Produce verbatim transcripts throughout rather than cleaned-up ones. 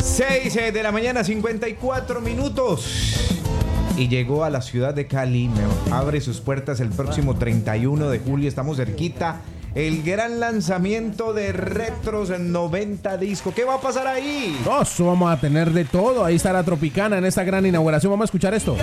seis de la mañana, cincuenta y cuatro minutos. Y llegó a la ciudad de Cali. Abre sus puertas el próximo treinta y uno de julio. Estamos cerquita. El gran lanzamiento de Retros noventa Disco. ¿Qué va a pasar ahí? Oso, vamos a tener de todo. Ahí está la Tropicana en esta gran inauguración. Vamos a escuchar esto.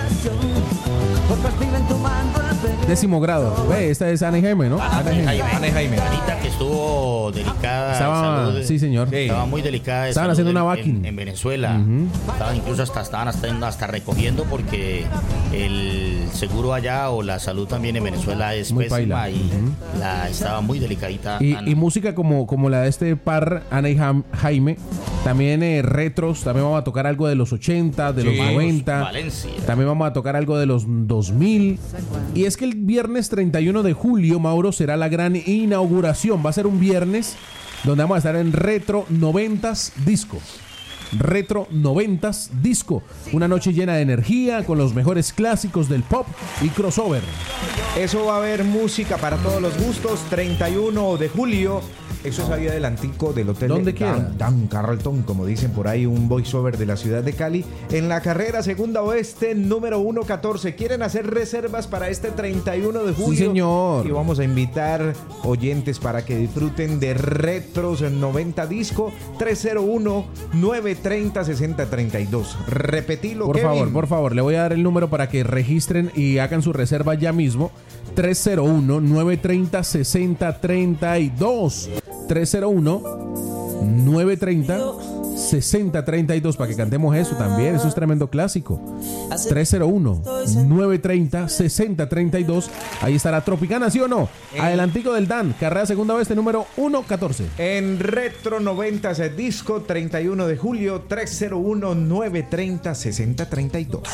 Décimo grado. Ve, esta es Ana Jaime, ¿no? Ah, Ana Jaime. Ana Jaime. Anita, que estuvo delicada. Estaba, de salud, sí, señor. Sí. Estaba muy delicada. De Estaban salud haciendo en, una vaquín en, en Venezuela. Uh-huh. Estaban incluso hasta estaban hasta, hasta recogiendo porque el seguro allá o la salud también en Venezuela es muy pésima paila. y Uh-huh. la, estaba muy delicadita. Y, Ana. y música como, como la de este par, Ana y Jam- Jaime. También eh, retros. También vamos a tocar algo de los ochenta, de Sí. los noventa. Valencia. También vamos a tocar algo de los dos mil. Y es que el viernes treinta y uno de julio, Mauro, será la gran inauguración. Va a ser un viernes donde vamos a estar en Retro noventas Disco. Retro noventas Disco. Una noche llena de energía con los mejores clásicos del pop y crossover. Eso va a haber música para todos los gustos. treinta y uno de julio. Eso es ahí adelantico del hotel ¿Dónde Dan, queda? Dan Carlton, como dicen por ahí, un voiceover de la ciudad de Cali. En la carrera Segunda Oeste, número ciento catorce. ¿Quieren hacer reservas para este treinta y uno de julio? Sí, señor. Y vamos a invitar oyentes para que disfruten de Retros noventa Disco. tres cero uno, nueve tres cero, seis cero tres dos. Repetilo, Por Kevin. favor, por favor, le voy a dar el número para que registren y hagan su reserva ya mismo. tres cero uno, nueve tres cero, seis cero tres dos. tres cero uno, nueve tres cero, seis cero tres dos para que cantemos eso también. Eso es tremendo clásico. tres cero uno, nueve tres cero, seis cero tres dos. Ahí estará Tropicana, ¿sí o no? Adelantico del Dan, carrera Segunda Oeste, número ciento catorce. En Retro noventa Disco, treinta y uno de julio, tres cero uno, nueve tres cero, seis cero tres dos.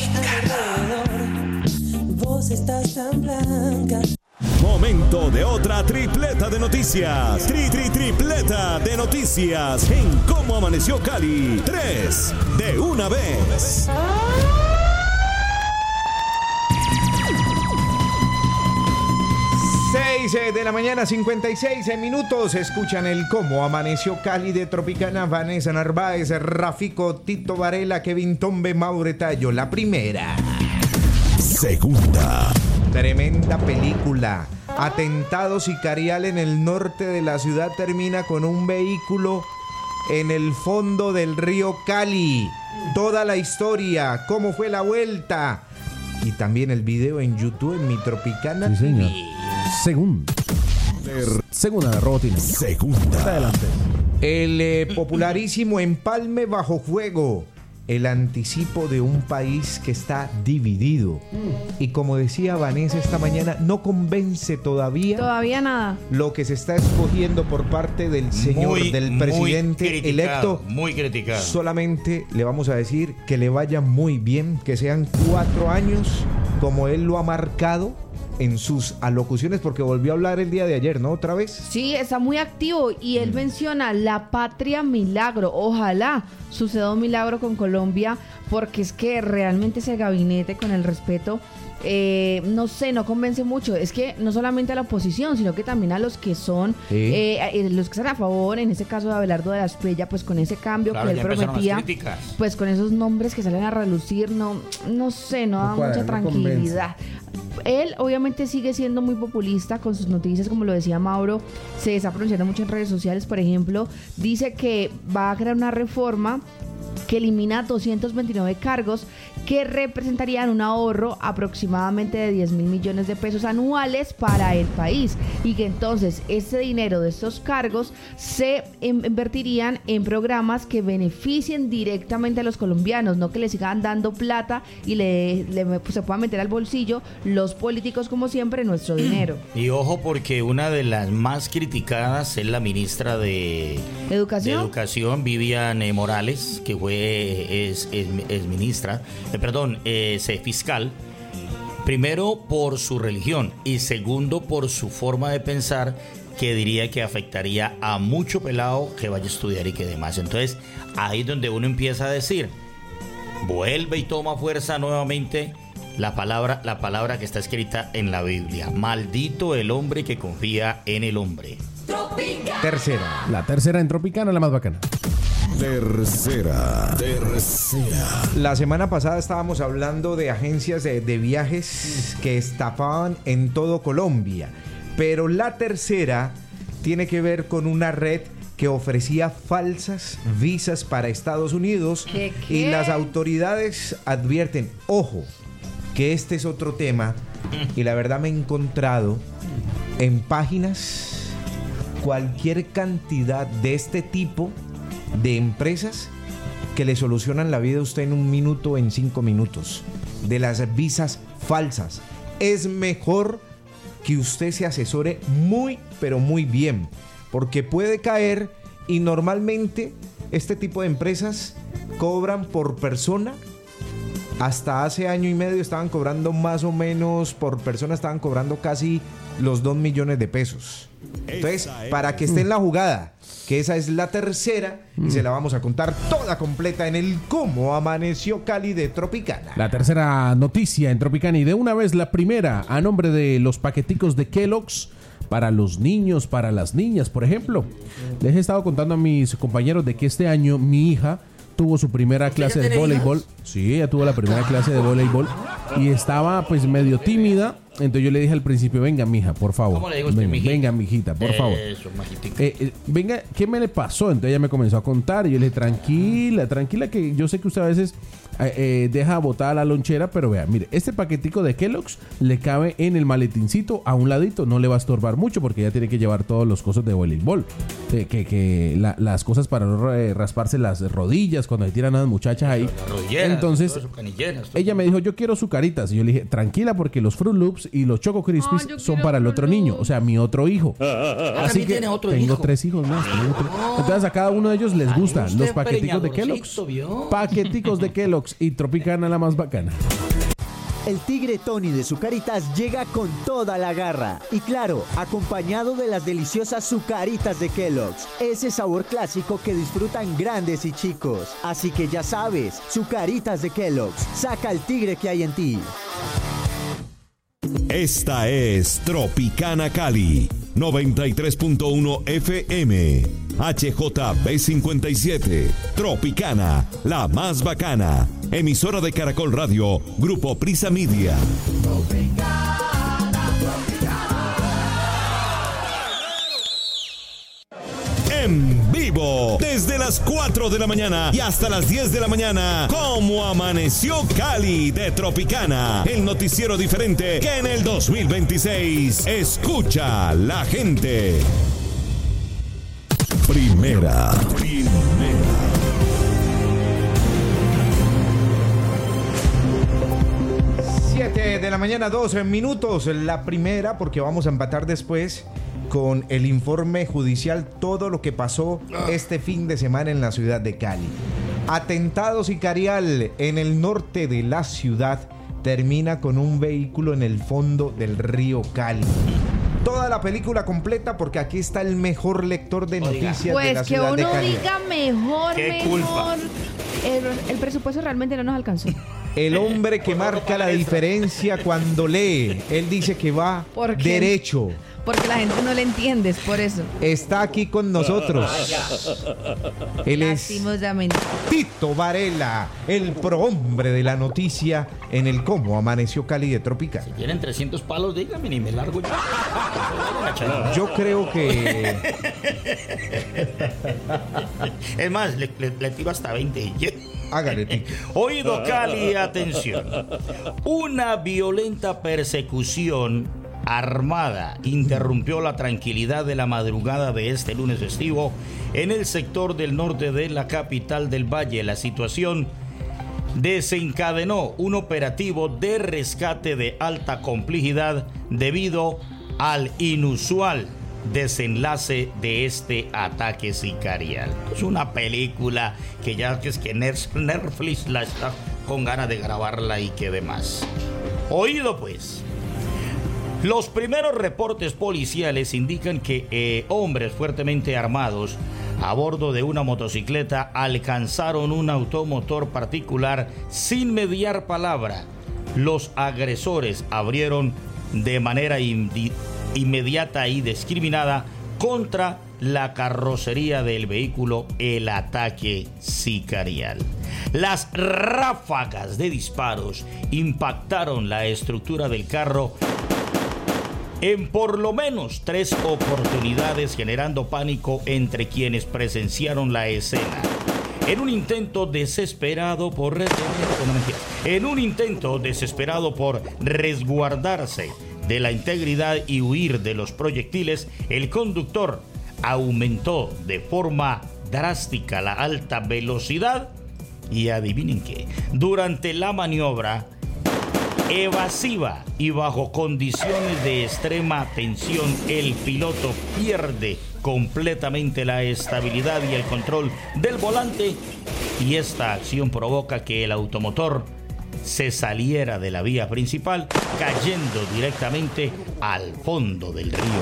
Vos estás tan blanca. Momento de otra tripleta de noticias. Tri, tri, tripleta de noticias en Cómo Amaneció Cali. Tres de una vez. seis de la mañana, cincuenta y seis minutos. Escuchan el Cómo Amaneció Cali de Tropicana. Vanessa Narváez, Rafico, Tito Varela, Kevin Tombe, Maure Tallo. La primera. Segunda. Tremenda película. Atentado sicarial en el norte de la ciudad termina con un vehículo en el fondo del río Cali. Toda la historia, cómo fue la vuelta. Y también el video en YouTube en Mi Tropicana Sí, señor. T V. Segunda. Segunda de Robotina. Segunda. Adelante. El eh, popularísimo Empalme bajo fuego. El anticipo de un país que está dividido. Y como decía Vanessa esta mañana, no convence todavía Todavía nada. lo que se está escogiendo por parte del señor, Muy, del muy presidente criticado, electo. Muy criticado. Solamente le vamos a decir que le vaya muy bien, que sean cuatro años como él lo ha marcado en sus alocuciones, porque volvió a hablar el día de ayer, ¿no? Otra vez. Sí, está muy activo y él menciona la patria milagro. Ojalá suceda un milagro con Colombia, porque es que realmente ese gabinete, con el respeto, eh, no sé, no convence mucho. Es que no solamente a la oposición, sino que también a los que son, Sí. eh, eh, los que están a favor, en ese caso de Abelardo de la Espriella, pues con ese cambio Claro, que ya él empezaron las prometía, críticas. pues con esos nombres que salen a relucir, no, no sé, no da No cuadra, mucha no tranquilidad. Él obviamente sigue siendo muy populista con sus noticias, como lo decía Mauro, se está pronunciando mucho en redes sociales. Por ejemplo, dice que va a crear una reforma que elimina doscientos veintinueve cargos que representarían un ahorro aproximadamente de diez mil millones de pesos anuales para el país, y que entonces este dinero de estos cargos se invertirían en programas que beneficien directamente a los colombianos, no que le sigan dando plata y le, le pues, se puedan meter al bolsillo los políticos, como siempre, nuestro dinero. Y ojo, porque una de las más criticadas es la ministra de ¿Educación? de Educación, Vivian eh, Morales, que fue es, es, es ministra, eh, perdón, es eh, fiscal. Primero por su religión y segundo por su forma de pensar, que diría que afectaría a mucho pelado que vaya a estudiar y que demás. Entonces ahí es donde uno empieza a decir, vuelve y toma fuerza nuevamente la palabra, la palabra que está escrita en la Biblia: maldito el hombre que confía en el hombre. Tercera. La tercera en Tropicana, la más bacana. Tercera, tercera. La semana pasada estábamos hablando de agencias de, de viajes que estafaban en todo Colombia, pero la tercera tiene que ver con una red que ofrecía falsas visas para Estados Unidos. ¿Qué, qué? Y las autoridades advierten, ojo, que este es otro tema, y la verdad me he encontrado en páginas cualquier cantidad de este tipo de empresas que le solucionan la vida a usted en un minuto o en cinco minutos, de las visas falsas. Es mejor que usted se asesore muy pero muy bien, porque puede caer, y normalmente este tipo de empresas cobran por persona. Hasta hace año y medio estaban cobrando más o menos por persona, estaban cobrando casi los dos millones de pesos. Entonces, para que esté en la jugada, que esa es la tercera, y se la vamos a contar toda completa en el Cómo Amaneció Cali de Tropicana. La tercera noticia en Tropicana, y de una vez la primera, a nombre de los paqueticos de Kellogg's para los niños, para las niñas, por ejemplo. Les he estado contando a mis compañeros de que este año mi hija tuvo su primera clase de voleibol. Sí, ella tuvo la primera clase de voleibol y estaba pues medio tímida. Entonces yo le dije al principio, venga, mija, por favor. ¿Cómo le digo usted, venga, mijita? venga, mijita, por favor. Eso, majitito. Eh, eh, venga, ¿qué me le pasó? Entonces ella me comenzó a contar y yo le dije, tranquila, tranquila, que yo sé que usted a veces eh, eh, deja botada la lonchera, pero vea, mire, este paquetico de Kellogg's le cabe en el maletincito a un ladito, no le va a estorbar mucho porque ella tiene que llevar todos los cosas de voleibol, eh, que, que la, las cosas para no eh, rasparse las rodillas cuando se tiran a las muchachas ahí. Entonces todo eso, canilleras, todo ella eso. me dijo, yo quiero sucaritas, y yo le dije, tranquila, porque los Fruit Loops y los Choco Crispies Ay, yo son quiero para el Fruit otro niño, Loops. o sea, mi otro hijo. Ah, Así también que tiene otro tengo hijo. tres hijos más. tengo tres. Entonces a cada uno de ellos les Ay, gustan usted los paqueticos de preñadorcito, Kellogg's. ¿vio? Paqueticos de Kellogg's y Tropicana, la más bacana. El tigre Tony de Sucaritas llega con toda la garra. Y claro, acompañado de las deliciosas Sucaritas de Kellogg's. Ese sabor clásico que disfrutan grandes y chicos. Así que ya sabes, Sucaritas de Kellogg's. Saca el tigre que hay en ti. Esta es Tropicana Cali, noventa y tres punto uno F M, H J B cincuenta y siete, Tropicana, la más bacana, emisora de Caracol Radio, Grupo Prisa Media. En vivo, desde las cuatro de la mañana y hasta las diez de la mañana, Cómo Amaneció Cali de Tropicana, el noticiero diferente que en el dos mil veintiséis escucha la gente. Primera, primera. siete de la mañana, doce minutos. La primera, porque vamos a empatar después con el informe judicial, todo lo que pasó este fin de semana en la ciudad de Cali. Atentado sicarial en el norte de la ciudad termina con un vehículo en el fondo del río Cali. Toda la película completa, porque aquí está el mejor lector de noticias de la Pues que ciudad de uno Cali. diga mejor, Qué mejor. culpa. El, el presupuesto realmente no nos alcanzó. El hombre que marca la diferencia cuando lee. Él dice que va ¿Por qué? derecho. Porque la gente no le entiende, es por eso. Está aquí con nosotros. Él es Lastimosamente. Tito Varela, el prohombre de la noticia en el Cómo Amaneció Cali de Tropical. Tienen trescientos palos, dígame, ni me largo yo. Yo creo que Es más, le, le- le tiro hasta veinte. hágale, Tito. Oído Cali, atención. Una violenta persecución armada interrumpió la tranquilidad de la madrugada de este lunes festivo en el sector del norte de la capital del Valle. La situación desencadenó un operativo de rescate de alta complejidad debido al inusual desenlace de este ataque sicarial. Es una película que ya que es que Netflix la está con ganas de grabarla y que demás. Oído pues. Los primeros reportes policiales indican que eh, hombres fuertemente armados a bordo de una motocicleta alcanzaron un automotor particular sin mediar palabra. Los agresores abrieron de manera indi- inmediata y discriminada contra la carrocería del vehículo el ataque sicarial. Las ráfagas de disparos impactaron la estructura del carro en por lo menos tres oportunidades, generando pánico entre quienes presenciaron la escena. En un intento desesperado por retener, no, mentira, en un intento desesperado por resguardarse de la integridad y huir de los proyectiles, el conductor aumentó de forma drástica la alta velocidad y adivinen qué, durante la maniobra evasiva y bajo condiciones de extrema tensión, el piloto pierde completamente la estabilidad y el control del volante, y esta acción provoca que el automotor se saliera de la vía principal, cayendo directamente al fondo del río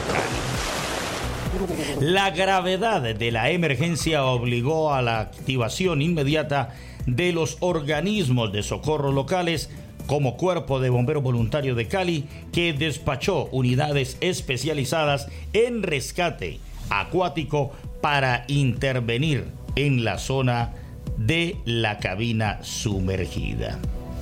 Cali. La gravedad de la emergencia obligó a la activación inmediata de los organismos de socorro locales, como Cuerpo de Bomberos Voluntarios de Cali, que despachó unidades especializadas en rescate acuático para intervenir en la zona de la cabina sumergida.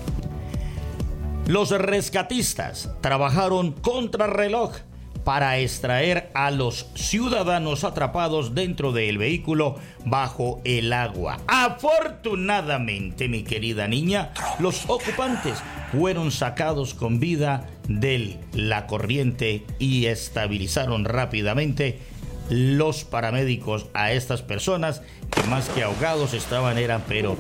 Los rescatistas trabajaron contrarreloj para extraer a los ciudadanos atrapados dentro del vehículo bajo el agua. Afortunadamente, mi querida niña, los ocupantes fueron sacados con vida de la corriente y estabilizaron rápidamente los paramédicos a estas personas que más que ahogados estaban, eran, pero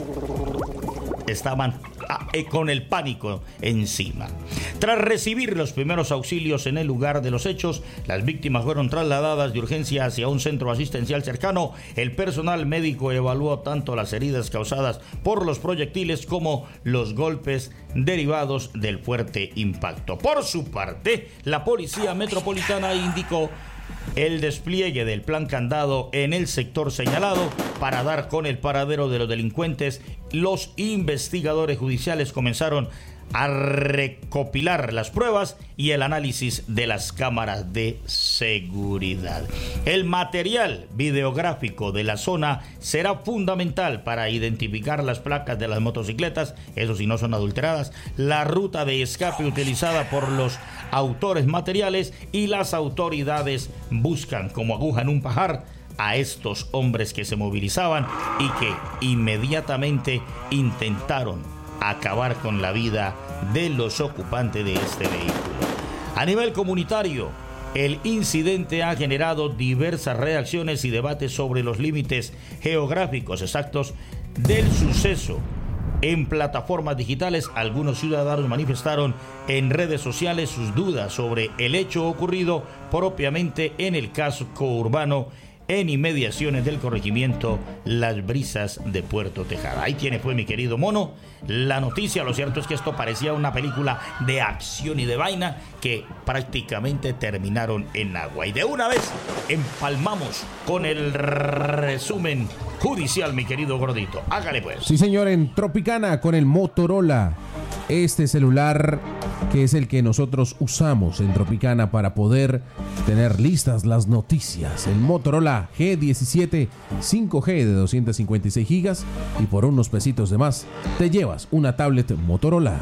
estaban ah, eh, con el pánico encima. Tras recibir los primeros auxilios en el lugar de los hechos, las víctimas fueron trasladadas de urgencia hacia un centro asistencial cercano. El personal médico evaluó tanto las heridas causadas por los proyectiles como los golpes derivados del fuerte impacto. Por su parte, la Policía Metropolitana indicó el despliegue del plan Candado en el sector señalado para dar con el paradero de los delincuentes. Los investigadores judiciales comenzaron a recopilar las pruebas y el análisis de las cámaras de seguridad. El material videográfico de la zona será fundamental para identificar las placas de las motocicletas, eso si no son adulteradas, la ruta de escape utilizada por los autores materiales, y las autoridades buscan como aguja en un pajar a estos hombres que se movilizaban y que inmediatamente intentaron acabar con la vida de los ocupantes de este vehículo. A nivel comunitario, el incidente ha generado diversas reacciones y debates sobre los límites geográficos exactos del suceso. En plataformas digitales, algunos ciudadanos manifestaron en redes sociales sus dudas sobre el hecho ocurrido propiamente en el casco urbano en inmediaciones del corregimiento Las Brisas de Puerto Tejada. Ahí tiene, fue mi querido mono, la noticia. Lo cierto es que esto parecía una película de acción y de vaina que prácticamente terminaron en agua. Y de una vez empalmamos con el resumen judicial, mi querido gordito. Hágale pues. Sí, señor, en Tropicana con el Motorola. Este celular que es el que nosotros usamos en Tropicana para poder tener listas las noticias. El Motorola G diecisiete cinco G de doscientos cincuenta y seis gigas, y por unos pesitos de más te llevas una tablet Motorola.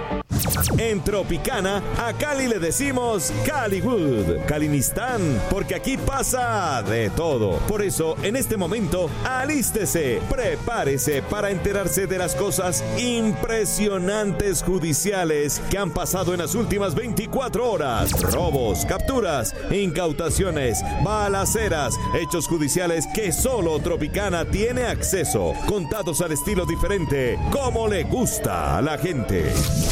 En Tropicana, a Cali le decimos Caliwood, Calinistán, porque aquí pasa de todo. Por eso, en este momento, alístese, prepárese para enterarse de las cosas impresionantes judiciales que han pasado en las últimas veinticuatro horas. Robos, capturas, incautaciones, balaceras, hechos judiciales que solo Tropicana tiene acceso, contados al estilo diferente, como le gusta a la gente.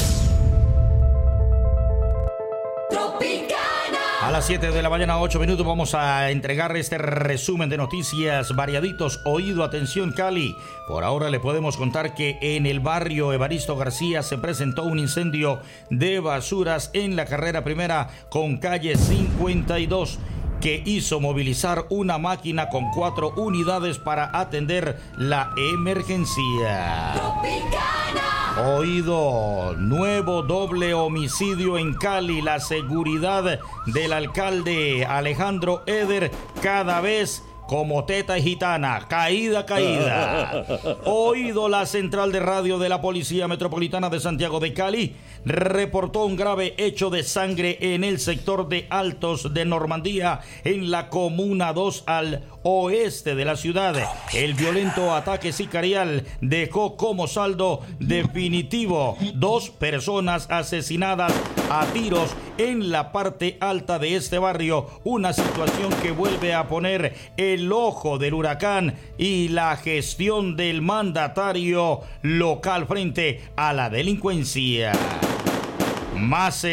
A las siete de la mañana, ocho minutos, vamos a entregar este resumen de noticias variaditos. Oído, atención Cali. Por ahora le podemos contar que en el barrio Evaristo García se presentó un incendio de basuras en la carrera primera con calle cincuenta y dos, que hizo movilizar una máquina con cuatro unidades para atender la emergencia. Tropicana. Oído, nuevo doble homicidio en Cali. La seguridad del alcalde Alejandro Eder cada vez como teta y gitana, caída, caída. Oído, la central de radio de la Policía Metropolitana de Santiago de Cali reportó un grave hecho de sangre en el sector de Altos de Normandía, en la Comuna dos al oeste de la ciudad. El violento ataque sicarial dejó como saldo definitivo dos personas asesinadas a tiros en la parte alta de este barrio, una situación que vuelve a poner el ojo del huracán y la gestión del mandatario local frente a la delincuencia. Más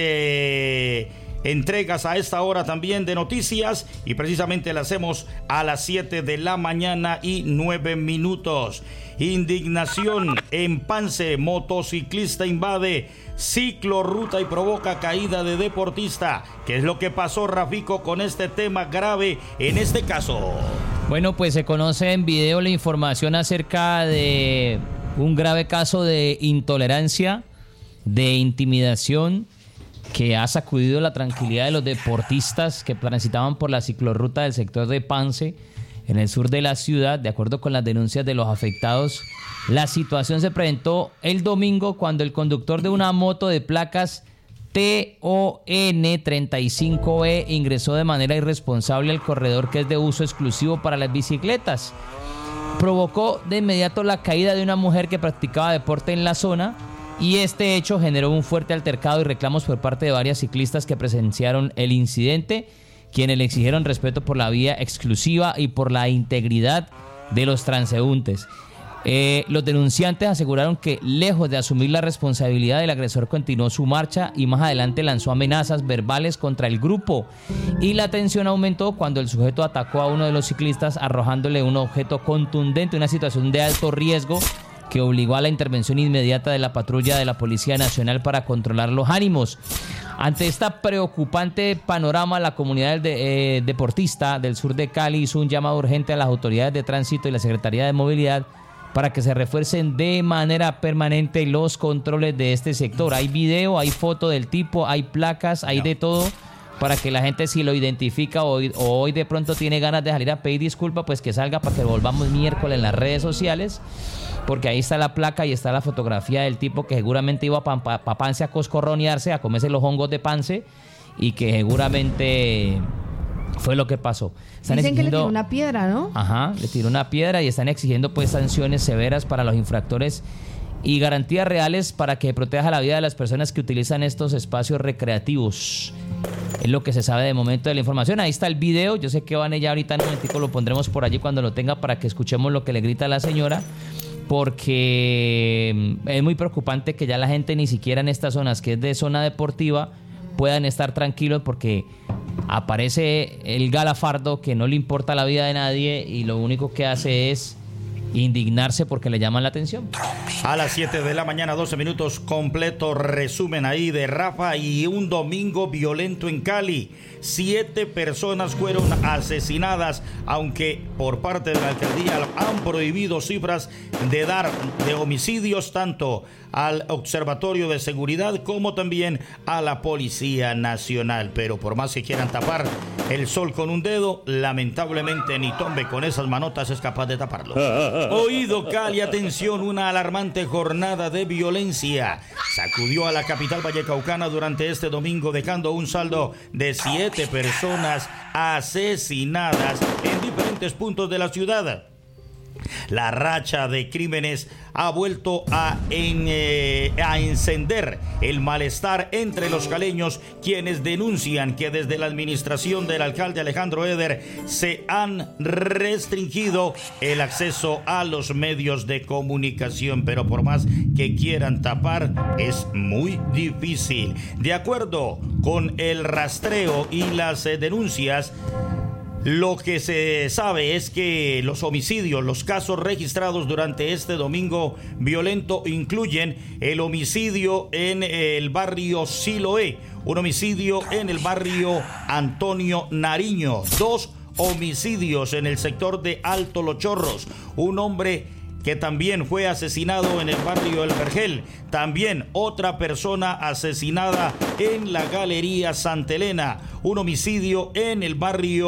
eh, entregas a esta hora también de noticias, y precisamente las hacemos a las siete de la mañana y nueve minutos. Indignación en Pance, motociclista invade ciclorruta y provoca caída de deportista. ¿Qué es lo que pasó, Rafico, con este tema grave en este caso? Bueno, pues se conoce en video la información acerca de un grave caso de intolerancia, de intimidación, que ha sacudido la tranquilidad de los deportistas que transitaban por la ciclorruta del sector de Pance, en el sur de la ciudad. De acuerdo con las denuncias de los afectados, la situación se presentó el domingo cuando el conductor de una moto de placas T O N treinta y cinco E ingresó de manera irresponsable al corredor que es de uso exclusivo para las bicicletas. Provocó de inmediato la caída de una mujer que practicaba deporte en la zona, y este hecho generó un fuerte altercado y reclamos por parte de varias ciclistas que presenciaron el incidente, quienes le exigieron respeto por la vía exclusiva y por la integridad de los transeúntes. Eh, los denunciantes aseguraron que, lejos de asumir la responsabilidad, el agresor continuó su marcha y más adelante lanzó amenazas verbales contra el grupo, y la tensión aumentó cuando el sujeto atacó a uno de los ciclistas arrojándole un objeto contundente, una situación de alto riesgo que obligó a la intervención inmediata de la patrulla de la Policía Nacional para controlar los ánimos. Ante esta preocupante panorama, la comunidad de, eh, deportista del sur de Cali hizo un llamado urgente a las autoridades de tránsito y la Secretaría de Movilidad para que se refuercen de manera permanente los controles de este sector. Hay video, hay foto del tipo, hay placas, hay de todo, para que la gente, si lo identifica o, o hoy de pronto tiene ganas de salir a pedir disculpas, pues que salga para que volvamos miércoles en las redes sociales, porque ahí está la placa y está la fotografía del tipo que seguramente iba para pa, pa Pance a coscorronearse, a comerse los hongos de Pance, y que seguramente fue lo que pasó. Están Dicen exigiendo, que le tiró una piedra, ¿no? Ajá, le tiró una piedra, y están exigiendo pues sanciones severas para los infractores y garantías reales para que proteja la vida de las personas que utilizan estos espacios recreativos. Es lo que se sabe de momento de la información. Ahí está el video. Yo sé que van ya ahorita en un momentico, lo pondremos por allí cuando lo tenga, para que escuchemos lo que le grita la señora, porque es muy preocupante que ya la gente ni siquiera en estas zonas que es de zona deportiva puedan estar tranquilos, porque aparece el galafardo que no le importa la vida de nadie y lo único que hace es indignarse porque le llaman la atención. A las siete de la mañana, doce minutos, completo resumen ahí de Rafa. Y un domingo violento en Cali. Siete personas fueron asesinadas, aunque por parte de la alcaldía han prohibido cifras de dar de homicidios tanto al Observatorio de Seguridad como también a la Policía Nacional. Pero por más que quieran tapar el sol con un dedo, lamentablemente ni Tombe con esas manotas es capaz de taparlo. Oído, Cali, atención, una alarmante jornada de violencia sacudió a la capital vallecaucana durante este domingo, dejando un saldo de siete personas asesinadas en diferentes puntos de la ciudad. La racha de crímenes ha vuelto a, en, eh, a encender el malestar entre los caleños, quienes denuncian que desde la administración del alcalde Alejandro Eder se han restringido el acceso a los medios de comunicación, pero por más que quieran tapar es muy difícil. De acuerdo con el rastreo y las eh, denuncias, lo que se sabe es que los homicidios, los casos registrados durante este domingo violento incluyen el homicidio en el barrio Siloé, un homicidio en el barrio Antonio Nariño, dos homicidios en el sector de Alto Los Chorros, un hombre que también fue asesinado en el barrio El Vergel, también otra persona asesinada en la Galería Santa Elena, un homicidio en el barrio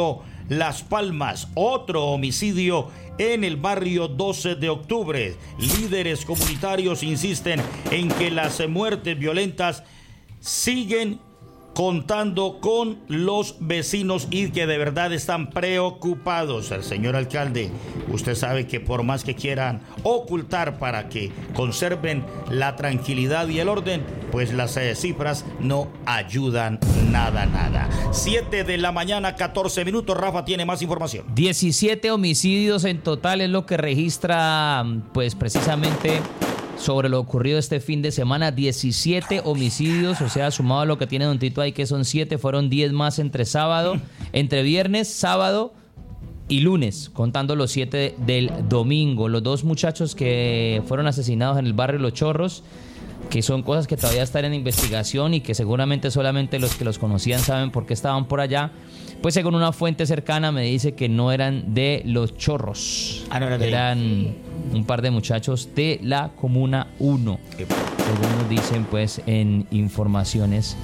Las Palmas. Otro homicidio en el barrio doce de octubre. Líderes comunitarios insisten en que las muertes violentas siguen contando con los vecinos y que de verdad están preocupados. El señor alcalde, usted sabe que por más que quieran ocultar para que conserven la tranquilidad y el orden, pues las eh, cifras no ayudan nada, nada. siete de la mañana, catorce minutos. Rafa tiene más información. diecisiete homicidios en total es lo que registra, pues precisamente sobre lo ocurrido este fin de semana. Diecisiete homicidios, o sea, sumado a lo que tiene Don Tito ahí, que son siete, fueron diez más entre sábado, entre viernes, sábado y lunes, contando los siete del domingo. Los dos muchachos que fueron asesinados en el barrio Los Chorros, que son cosas que todavía están en investigación y que seguramente solamente los que los conocían saben por qué estaban por allá. Pues según una fuente cercana me dice que no eran de Los Chorros, ah, no era de eran ahí. Un par de muchachos de la Comuna uno, según nos dicen pues en informaciones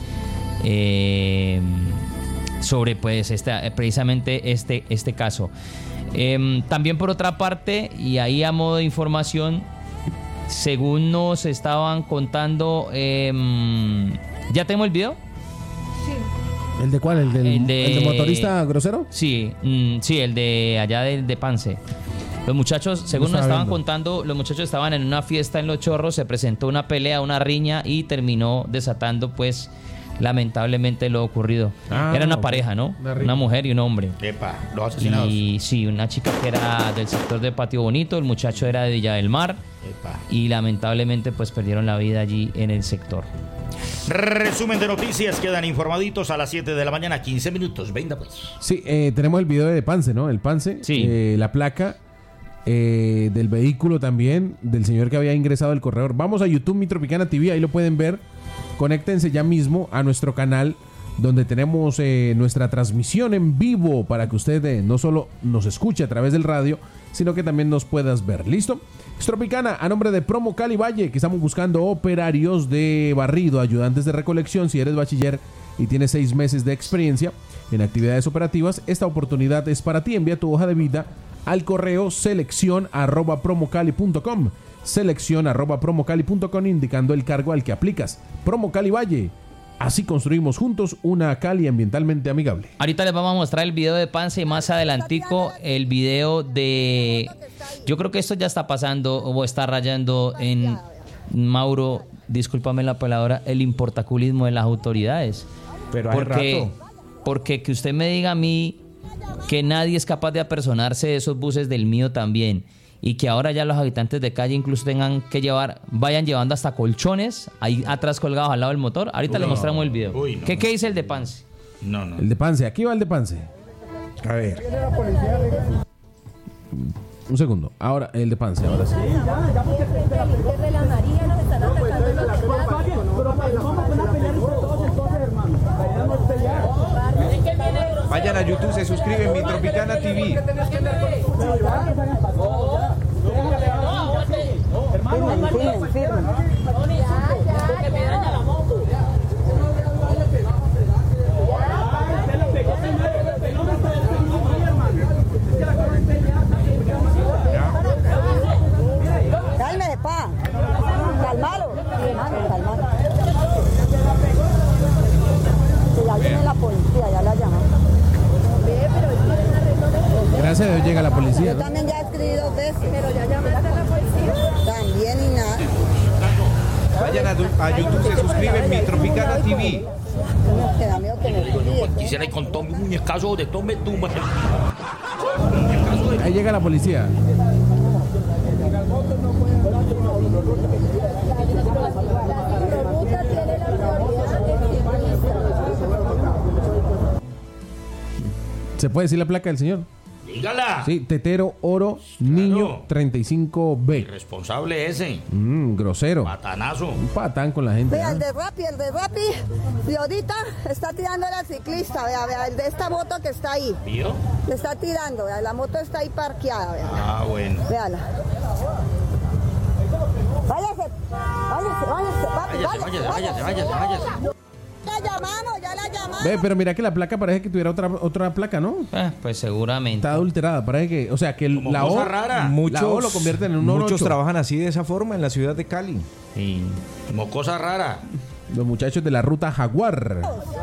eh, sobre pues esta, precisamente este, este caso. Eh, también por otra parte, y ahí a modo de información, según nos estaban contando, eh, ¿ya tenemos el video? Sí. ¿El de cuál? ¿El del, el de, el de motorista grosero? Sí, mm, sí, el de allá de, de Pance. Los muchachos, según nos estaban contando, los muchachos estaban en una fiesta en Los Chorros, se presentó una pelea, una riña y terminó desatando pues lamentablemente lo ocurrido. Ah, era una okay. pareja, ¿no? Una, una mujer y un hombre. Epa, los asesinados. Y sí, una chica que era del sector de Patio Bonito, el muchacho era de Villa del Mar. Epa. Y lamentablemente pues perdieron la vida allí en el sector. Resumen de noticias, quedan informaditos a las siete de la mañana, quince minutos. Venga pues. Sí, eh, tenemos el video de Pance, ¿no? El Pance, sí. eh, la placa eh, del vehículo también, del señor que había ingresado al corredor. Vamos a YouTube, Mi Tropicana T V, ahí lo pueden ver. Conéctense ya mismo a nuestro canal, donde tenemos eh, nuestra transmisión en vivo para que usted eh, no solo nos escuche a través del radio, sino que también nos puedas ver. ¿Listo? Es Tropicana, a nombre de Promo Cali Valle, que estamos buscando operarios de barrido, ayudantes de recolección. Si eres bachiller y tienes seis meses de experiencia en actividades operativas, esta oportunidad es para ti. Envía tu hoja de vida al correo selección arroba promocali punto com. Selección arroba promocali punto com, indicando el cargo al que aplicas. Promo Cali Valle. Así construimos juntos una Cali ambientalmente amigable. Ahorita les vamos a mostrar el video de Pance y más adelantico el video de... Yo creo que esto ya está pasando o está rayando en, Mauro, discúlpame la palabra, el importaculismo de las autoridades. Pero hay porque, rato. Porque que usted me diga a mí que nadie es capaz de apersonarse de esos buses del mío también, y que ahora ya los habitantes de calle incluso tengan que llevar, vayan llevando hasta colchones ahí atrás colgados al lado del motor. Ahorita Uy, les mostramos el video. Uy, no, ¿Qué, no. ¿Qué dice el de Pance? No, no. El de Pance, aquí va el de Pance. A ver. Un segundo. Ahora, el de Pance, ahora sí. Vayan a YouTube, se suscriben, Mi Tropicana T V. Cálmese, pa. Calmalo. Calmalo. Que ya viene la policía, ya la llaman. Gracias a Dios llega la policía. Yo ¿no? también ya he escrito dos veces. Pero ya llamaste a la policía. También y nada. Vayan a, a YouTube, se suscriben, Mi Tropicana T V. Te da miedo que me pille. Quisiera ir con Tommy, un caso de Tommy Tumba. Ahí llega la policía. ¿Se puede decir la placa del señor? Dígala. Sí, Tetero Oro Niño treinta y cinco B. Irresponsable ese. Mm, grosero. Patanazo. Un patán con la gente. Vea, ¿eh? el de Rappi, el de Rappi, y ahorita está tirando al ciclista, vea, vea, el de esta moto que está ahí. ¿Vio? Le está tirando, vea, la moto está ahí parqueada, vea. Ah, bueno. Véala. Váyase, váyase, váyase, papi, Váyase, váyase, váyase, váyase, váyase. La llamamos, ya la llamamos. Ve, pero mira que la placa parece que tuviera otra otra placa, ¿no? Eh, pues seguramente. Está adulterada, parece que, o sea, que el- Como la O, cosa rara. Muchos, la O lo convierten en un muchos ocho. trabajan así de esa forma en la ciudad de Cali. Sí. Como cosa rara. Los muchachos de la ruta Jaguar.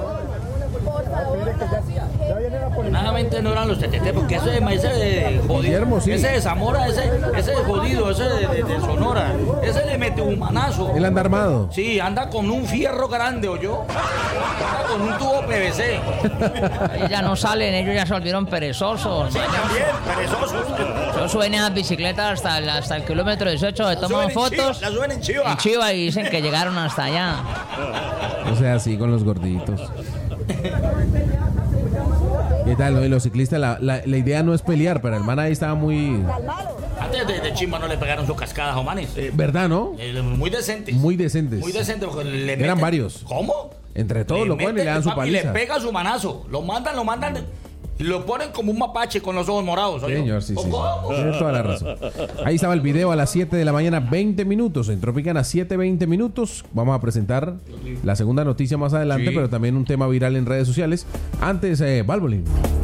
Nada no eran los tetetes, porque ese, ese de jodido, Guillermo, sí. ese de Zamora, ese, ese de jodido, ese de, de- de Sonora, ese le mete un manazo. Él anda armado. Sí, anda con un fierro grande, ¿o yo? Anda con un tubo P V C. Ellos ya no salen, ellos ya se volvieron perezosos. Sí, también, perezosos. Ellos suben esas bicicletas hasta el, hasta el kilómetro dieciocho, le La toman suben en fotos Chiva, la suben en Chiva. en Chiva y dicen que llegaron hasta allá. O sea, así con los gorditos. ¿Qué tal? ¿No? Y los ciclistas, la, la, la idea no es pelear, pero el man ahí estaba muy... Antes de, de Chimba no le pegaron sus cascadas a Omanes. Eh, ¿Verdad, no? eh, muy decentes. Muy decentes. Muy decentes. porque le Eran meten- varios. ¿Cómo? Entre todos lo ponen y le dan su papi, Y le paliza. pega su manazo. Lo mandan, lo mandan. Lo ponen como un mapache con los ojos morados. ¿oye? Señor, sí, ¿O sí. cómo? Tiene toda la razón. Ahí estaba el video a las siete de la mañana, veinte minutos. En Tropicana, siete, veinte minutos. Vamos a presentar la segunda noticia más adelante, Sí. pero también un tema viral en redes sociales. Antes, eh, Valvoline.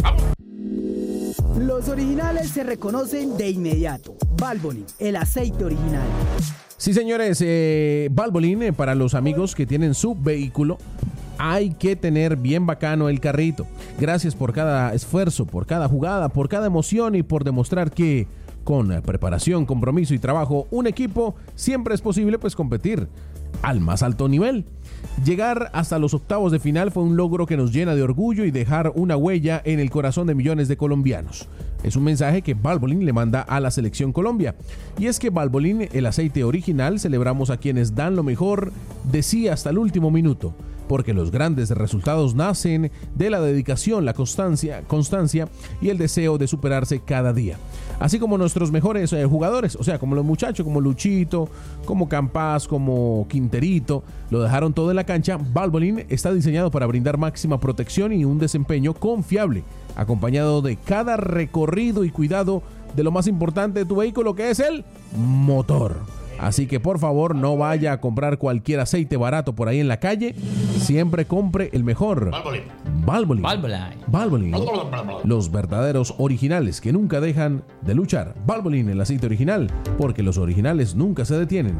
Los originales se reconocen de inmediato. Valvoline, el aceite original. Sí, señores, eh, Valvoline, eh, para los amigos que tienen su vehículo, hay que tener bien bacano el carrito. Gracias por cada esfuerzo, por cada jugada, por cada emoción y por demostrar que con eh, preparación, compromiso y trabajo, un equipo siempre es posible pues competir al más alto nivel. Llegar hasta los octavos de final fue un logro que nos llena de orgullo y dejar una huella en el corazón de millones de colombianos. Es un mensaje que Valvoline le manda a la selección Colombia. Y es que Valvoline, el aceite original, celebramos a quienes dan lo mejor de sí hasta el último minuto. Porque los grandes resultados nacen de la dedicación, la constancia, constancia y el deseo de superarse cada día. Así como nuestros mejores eh, jugadores, o sea, como los muchachos, como Luchito, como Campas, como Quinterito, lo dejaron todo en la cancha. Valvoline está diseñado para brindar máxima protección y un desempeño confiable, acompañado de cada recorrido y cuidado de lo más importante de tu vehículo, que es el motor. Así que por favor no vaya a comprar cualquier aceite barato por ahí en la calle. Siempre compre el mejor. Valvoline. Valvoline. Valvoline. Valvoline. Los verdaderos originales que nunca dejan de luchar. Valvoline, el aceite original, porque los originales nunca se detienen.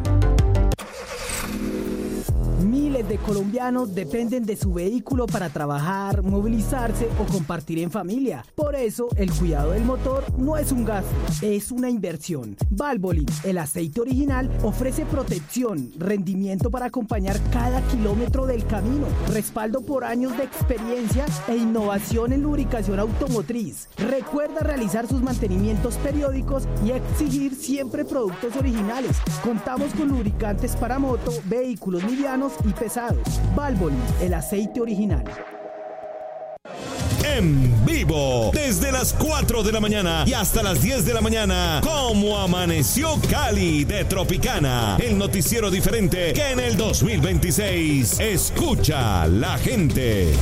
Miles de colombianos dependen de su vehículo para trabajar, movilizarse o compartir en familia. Por eso, el cuidado del motor no es un gasto, es una inversión. Valvoline, el aceite original, ofrece protección, rendimiento para acompañar cada kilómetro del camino, respaldo por años de experiencia e innovación en lubricación automotriz. Recuerda realizar sus mantenimientos periódicos y exigir siempre productos originales. Contamos con lubricantes para moto, vehículos livianos y pesados. Valvoline, el aceite original. En vivo, desde las cuatro de la mañana y hasta las diez de la mañana, como amaneció Cali de Tropicana, el noticiero diferente que en el dos mil veintiséis escucha la gente.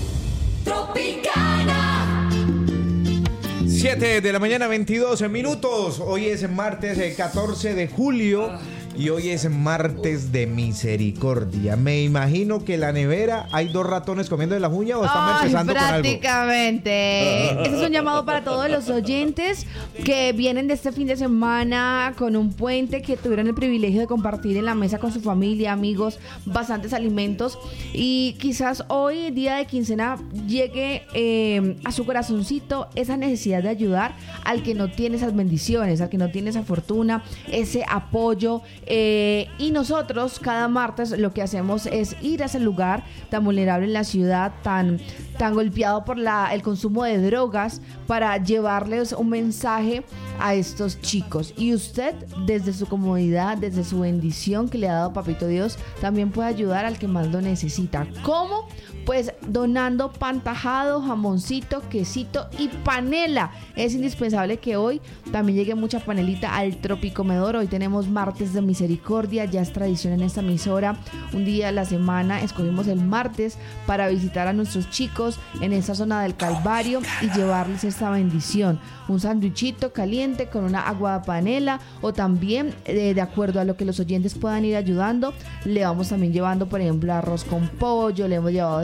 Tropicana. siete de la mañana, veintidós minutos. Hoy es martes eh, catorce de julio y hoy es martes de misericordia. Me imagino que en la nevera hay dos ratones comiendo de la uña o estamos Ay, empezando con algo. prácticamente. Este es un llamado para todos los oyentes que vienen de este fin de semana con un puente, que tuvieron el privilegio de compartir en la mesa con su familia, amigos, bastantes alimentos, y quizás hoy, día de quincena, llegue eh, a su corazoncito esa necesidad de ayudar al que no tiene esas bendiciones, al que no tiene esa fortuna, ese apoyo. Eh, y nosotros cada martes lo que hacemos es ir a ese lugar tan vulnerable en la ciudad, tan, tan golpeado por la, el consumo de drogas, para llevarles un mensaje a estos chicos. Y usted, desde su comodidad, desde su bendición que le ha dado Papito Dios, también puede ayudar al que más lo necesita. ¿Cómo? Pues donando pan tajado, jamoncito, quesito y panela. Es indispensable que hoy también llegue mucha panelita al Tropicomedor. Hoy tenemos martes de misericordia, ya es tradición en esta emisora. Un día a la semana escogimos el martes para visitar a nuestros chicos en esta zona del Calvario y llevarles esta bendición. Un sándwichito caliente con una agua de panela, o también eh, de acuerdo a lo que los oyentes puedan ir ayudando, le vamos también llevando, por ejemplo, arroz con pollo, le hemos llevado espagueti,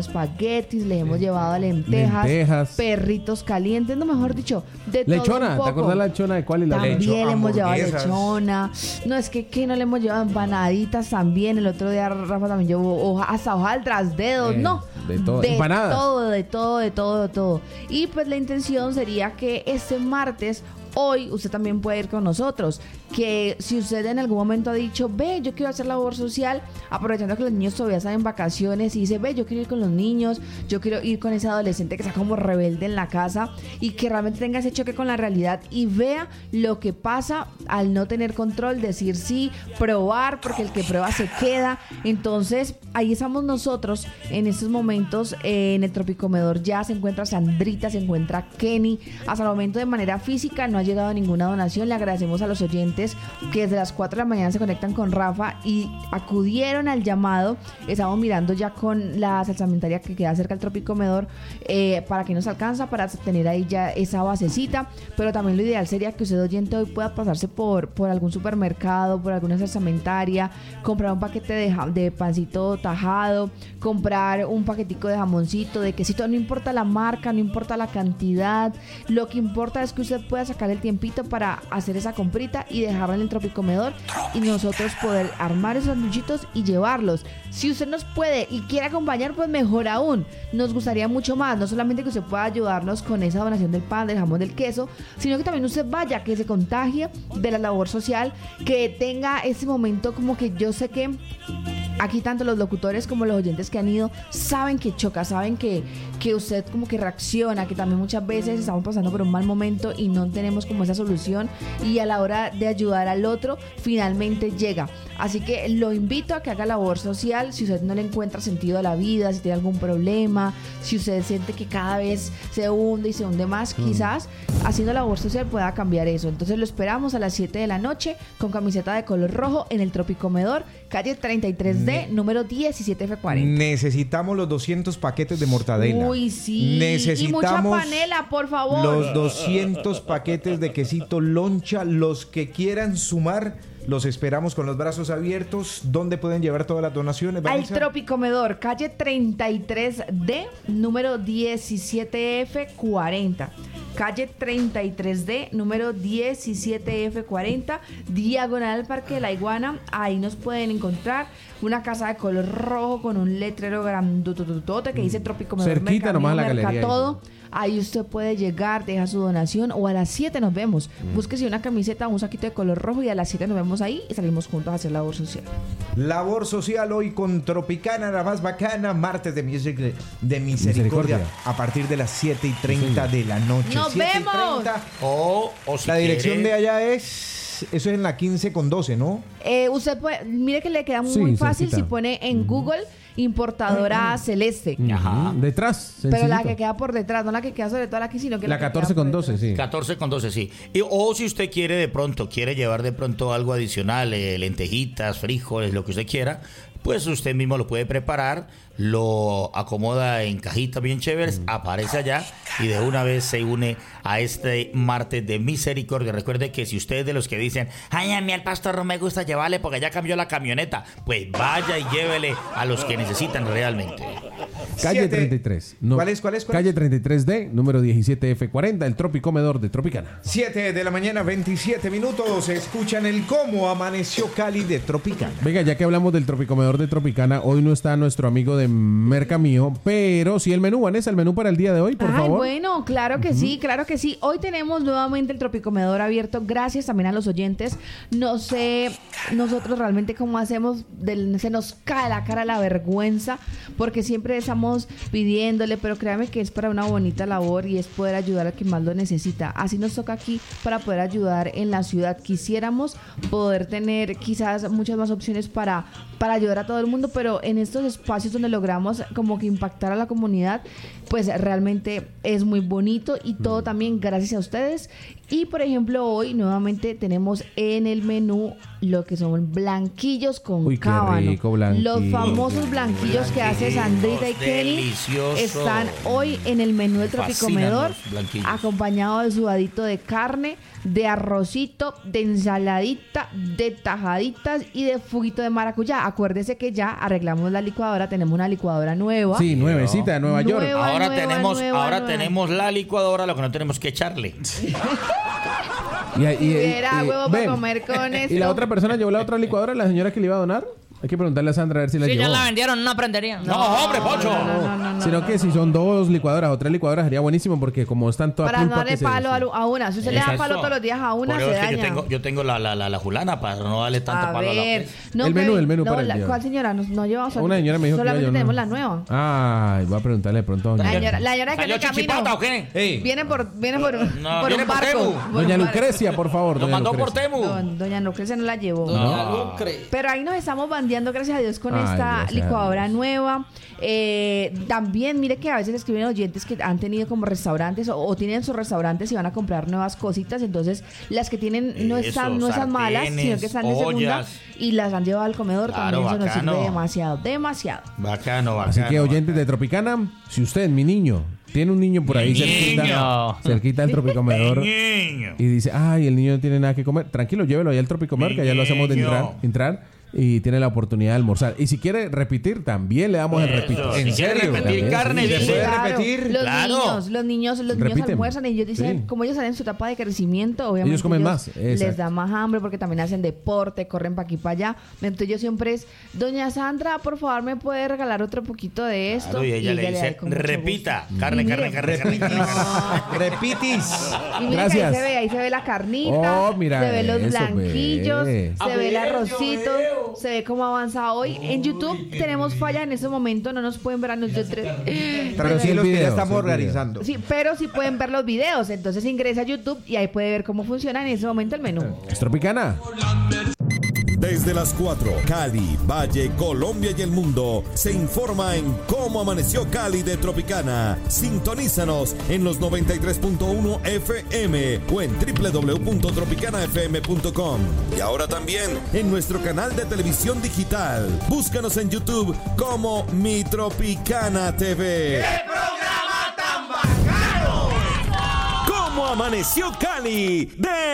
espaguetis, les hemos llevado lentejas, Lentejas. perritos calientes, no, mejor dicho, de Lechona, todo un ¿te poco. acordás la lechona de cuál y la También lecho- le hemos llevado hamburguesas. lechona. No, es que, que no le hemos llevado empanaditas también. El otro día Rafa también llevó hoja, hasta hoja al trasdedo. Eh, no, de todo. Empanadas. todo, de todo, de todo, de todo. Y pues la intención sería que este martes, hoy, usted también puede ir con nosotros. Que si usted en algún momento ha dicho, ve, yo quiero hacer labor social, aprovechando que los niños todavía están en vacaciones, y dice, ve, yo quiero ir con los niños, yo quiero ir con ese adolescente que está como rebelde en la casa, y que realmente tenga ese choque con la realidad y vea lo que pasa al no tener control, decir sí, probar, porque el que prueba se queda. Entonces, ahí estamos nosotros en estos momentos eh, en el Tropicomedor. Ya se encuentra Sandrita, se encuentra Kenny. Hasta el momento, de manera física, no ha llegado ninguna donación. Le agradecemos a los oyentes que desde las cuatro de la mañana se conectan con Rafa y acudieron al llamado. Estamos mirando ya con la salsamentaria que queda cerca del Tropicomedor eh, para que nos alcanza para tener ahí ya esa basecita. Pero también lo ideal sería que usted, oyente, hoy pueda pasarse por, por algún supermercado, por alguna salsamentaria, comprar un paquete de, ja- de pancito tajado, comprar un paquetico de jamoncito, de quesito. No importa la marca, no importa la cantidad, lo que importa es que usted pueda sacar el tiempito para hacer esa comprita y dejarla en el Tropicomedor, y nosotros poder armar esos sanduchitos y llevarlos. Si usted nos puede y quiere acompañar, pues mejor aún. Nos gustaría mucho más, no solamente que usted pueda ayudarnos con esa donación del pan, del jamón, del queso, sino que también usted vaya, que se contagie de la labor social, que tenga ese momento como que yo sé que aquí tanto los locutores como los oyentes que han ido saben que choca, saben que, que usted como que reacciona, que también muchas veces estamos pasando por un mal momento y no tenemos como esa solución, y a la hora de ayudar al otro finalmente llega. Así que lo invito a que haga labor social. Si usted no le encuentra sentido a la vida, si tiene algún problema, si usted siente que cada vez se hunde y se hunde más, Mm. quizás haciendo labor social pueda cambiar eso. Entonces lo esperamos a las siete de la noche con camiseta de color rojo en el Tropicomedor, calle treinta y tres D, número diecisiete F cuarenta. Necesitamos los doscientos paquetes de mortadela. Uy, sí. Necesitamos y mucha panela, por favor. los doscientos paquetes de quesito loncha. Los que quieran sumar, los esperamos con los brazos abiertos. ¿Dónde pueden llevar todas las donaciones, Al Vanessa? Tropicomedor, calle treinta y tres D, número diecisiete F cuarenta. Calle treinta y tres D, número diecisiete F cuarenta, diagonal al Parque de la Iguana. Ahí nos pueden encontrar una casa de color rojo con un letrero grandototote que dice Tropicomedor. Cerquita nomás la galería Mercatodo. Ahí usted puede llegar, deja su donación, o a las siete nos vemos. Búsquese una camiseta, un saquito de color rojo, y a las siete nos vemos ahí y salimos juntos a hacer labor social. Labor social hoy con Tropicana, la más bacana. Martes de, miseric- de misericordia, Misericordia. a partir de las siete y treinta de la noche. ¡Nos siete y vemos! treinta. O, o si La dirección quiere- de allá es... Eso es en la quince con doce, ¿no? Eh, usted puede, mire que le queda muy Sí, fácil cerquita. si pone en Google importadora celeste. Ajá. Detrás, Pero la sencillito. que queda por detrás, no la que queda sobre toda la aquí, sino que La que queda catorce por con doce, detrás. sí. catorce con doce, sí. Y, o si usted quiere de pronto, quiere llevar de pronto algo adicional, eh, lentejitas, frijoles, lo que usted quiera, pues usted mismo lo puede preparar, lo acomoda en cajitas bien chéveres, aparece allá y de una vez se une a este martes de misericordia. Recuerde que si usted es de los que dicen, ay, a mí al pastor no me gusta llevarle porque ya cambió la camioneta, pues vaya y llévele a los que necesitan realmente. Calle Siete. treinta y tres. No, ¿Cuál es, cuál es, cuál Calle es? treinta y tres D, número diecisiete F cuarenta, el Tropicomedor de Tropicana. siete de la mañana, veintisiete minutos. Escuchan el cómo amaneció Cali de Tropicana. Venga, ya que hablamos del Tropicomedor de Tropicana, hoy no está nuestro amigo de Mercamío, pero sí el menú, Vanessa, el menú para el día de hoy, por Ay, favor. bueno, claro que sí, claro que sí. Hoy tenemos nuevamente el Tropicomedor abierto, gracias también a los oyentes. No sé nosotros realmente cómo hacemos, del- se nos cae la cara la vergüenza, porque siempre estamos pidiéndole, pero créame que es para una bonita labor y es poder ayudar a quien más lo necesita. Así nos toca aquí para poder ayudar en la ciudad. Quisiéramos poder tener quizás muchas más opciones para, para ayudar a todo el mundo, pero en estos espacios donde logramos como que impactar a la comunidad, pues realmente es muy bonito y todo también gracias a ustedes. Y por ejemplo, hoy nuevamente tenemos en el menú lo que son blanquillos con Uy, qué cábano. rico, blanquillo. Los famosos blanquillos que hace Sandrita y Kenny delicioso. están hoy en el menú del Fascinan Tropicomedor, los blanquillos. acompañado de sudadito de carne, de arrocito, de ensaladita, de tajaditas y de juguito de maracuyá. Acuérdese que ya arreglamos la licuadora, tenemos una licuadora nueva. Sí, nuevecita de Nueva York. Nueva, Ahora nueva, tenemos, nueva, ahora nueva. tenemos la licuadora, lo que no tenemos que echarle. Y, y- y- Hubiera y- huevo para ven, comer con esto. ¿Y la otra persona llevó la otra licuadora, la señora que le iba a donar? Hay que preguntarle a Sandra a ver si la Si llevó. ya la vendieron en una prendería. No, hombre, Pocho. No, no, no, no, Sino no. que si son dos licuadoras o tres licuadoras sería buenísimo porque como están todas Para no pulpa darle que se- palo se- a lu- a una. Si usted le da Exacto. palo todos los días a una, Por se eso es que daña. yo tengo, yo tengo la, la, la, la Julana para no darle tanto A palo a ver, la no, El menú, Kevin, el menú no, para el la- día. ¿cuál señora? Nos, no llevamos Una señora me dijo que iba a solamente llevar tenemos una. la nueva. Ay, voy a preguntarle de pronto a La doña, señora, la señora que ¿Salió viene en camino. chichipata o qué? Ey, Viene por, viene por, No, por viene un por barco. Temu. por doña un barco. Lucrecia, por favor. Lo doña mandó por Lucrecia. Temu. No, doña Lucrecia no la llevó. No. Pero ahí nos estamos bandeando, gracias a Dios, con Ay, esta gracias a licuadora Dios. nueva. Eh, también, mire que a veces escriben oyentes que han tenido como restaurantes o, o tienen sus restaurantes y van a comprar nuevas cositas. Entonces, las que tienen no Eso, están, no están malas, sartenes, sino que están de segunda ollas. y las han llevado al comedor. Claro, también eso nos bacano. sirve demasiado, demasiado. Bacano, bacano. Así que oyentes de Tropicana, si usted, mi niño, tiene un niño por ahí Mi cerquita, niño. cerquita del Tropicomedor Niño. y dice, ay, el niño no tiene nada que comer, tranquilo, llévelo allá al Tropicomedor, que allá lo hacemos de Niño. entrar, entrar y tiene la oportunidad de almorzar. Y si quiere repetir, también le damos el Eso, repito. si ¿En quiere serio? repetir También, carne, sí. dice. ¿Se puede Claro, repetir? Los Claro. niños, los niños, los niños Repiten. almuerzan y ellos dicen, Sí. como ellos están en su etapa de crecimiento, obviamente Ellos comen más, les exacto. da más hambre porque también hacen deporte, corren para aquí para allá. Entonces yo siempre es, doña Sandra, por favor, ¿me puede regalar otro poquito de esto? Claro, y ella le da dice, con mucho repita, gusto. carne, Y carne, mire, carne, carne, carne, carne. repitis. Y mire Gracias. que ahí se ve, ahí se ve la carnita, Oh, mira se ve los eso, blanquillos, ve. se ve el arrocito, se ve cómo avanza hoy. En YouTube tenemos falla en ese momento, no nos pueden ver a nosotros. Tranquilos que video, ya estamos sí, el video. organizando. Sí, pero sí pueden ver los videos. Entonces ingresa a YouTube y ahí puede ver cómo funciona en ese momento el menú. Es Tropicana. Desde las cuatro, Cali, Valle, Colombia y el mundo, se informa en Cómo Amaneció Cali de Tropicana. Sintonízanos en los noventa y tres punto uno F M o en doble u doble u doble u punto tropicana f m punto com. Y ahora también en nuestro canal de televisión digital. Búscanos en YouTube como Mi Tropicana T V. ¡Qué programa tan bacano! Cómo Amaneció Cali de